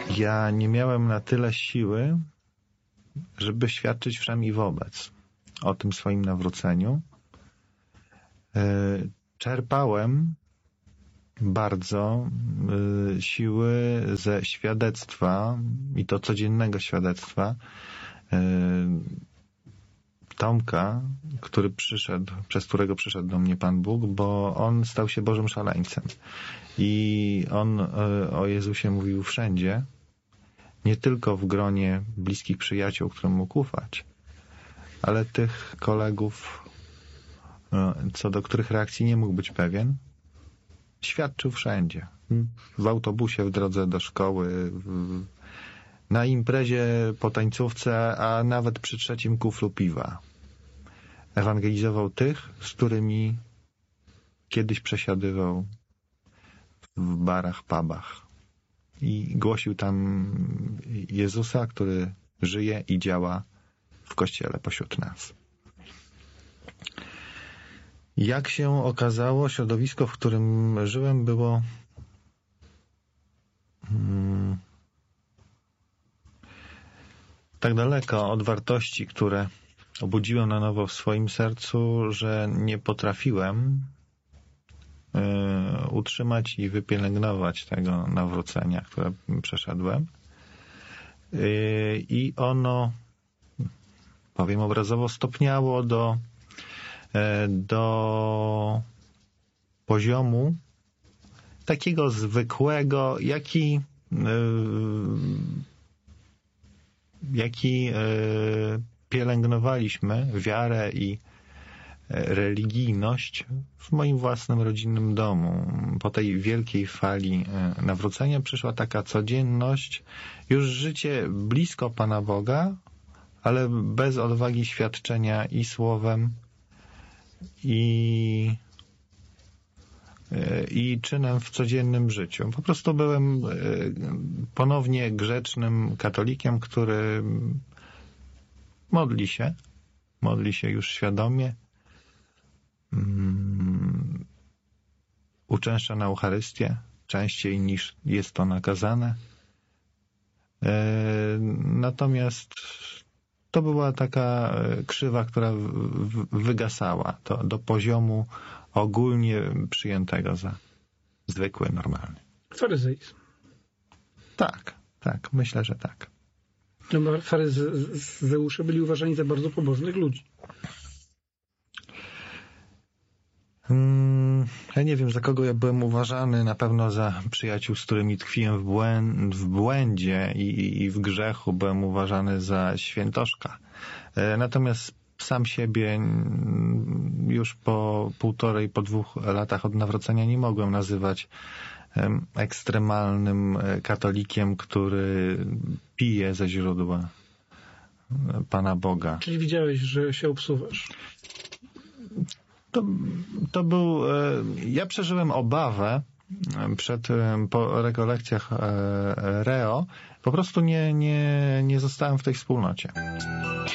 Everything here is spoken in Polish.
ja nie miałem na tyle siły, żeby świadczyć wszem i wobec o tym swoim nawróceniu. Czerpałem bardzo siły ze świadectwa, i to codziennego świadectwa Tomka, który przyszedł, przez którego przyszedł do mnie Pan Bóg, bo on stał się Bożym szaleńcem. I on o Jezusie mówił wszędzie, nie tylko w gronie bliskich przyjaciół, którym mógł ufać, ale tych kolegów, co do których reakcji nie mógł być pewien, świadczył wszędzie. W autobusie, w drodze do szkoły, na imprezie, po tańcówce, a nawet przy trzecim kuflu piwa. Ewangelizował tych, z którymi kiedyś przesiadywał w barach, pubach. I głosił tam Jezusa, który żyje i działa w Kościele pośród nas. Jak się okazało, środowisko, w którym żyłem, było tak daleko od wartości, które obudziłem na nowo w swoim sercu, że nie potrafiłem utrzymać i wypielęgnować tego nawrócenia, które przeszedłem. I ono, powiem obrazowo, stopniało do poziomu takiego zwykłego, jaki pielęgnowaliśmy wiarę i religijność w moim własnym rodzinnym domu. Po tej wielkiej fali nawrócenia przyszła taka codzienność, już życie blisko Pana Boga, ale bez odwagi świadczenia i słowem, i czynem w codziennym życiu. Po prostu byłem ponownie grzecznym katolikiem, który modli się już świadomie, uczęszcza na Eucharystię częściej niż jest to nakazane. Natomiast to była taka krzywa, która wygasała do poziomu ogólnie przyjętego za zwykły, normalny. Faryzeizm. Tak, myślę, że tak. No, faryzeusze byli uważani za bardzo pobożnych ludzi. Ja nie wiem, za kogo ja byłem uważany, na pewno za przyjaciół, z którymi tkwiłem w błędzie i w grzechu byłem uważany za świętoszka. Natomiast sam siebie już po 1,5, po 2 latach od nawrócenia nie mogłem nazywać ekstremalnym katolikiem, który pije ze źródła Pana Boga. Czyli widziałeś, że się obsuwasz. To był... Ja przeżyłem obawę po rekolekcjach Reo. Po prostu nie zostałem w tej wspólnocie.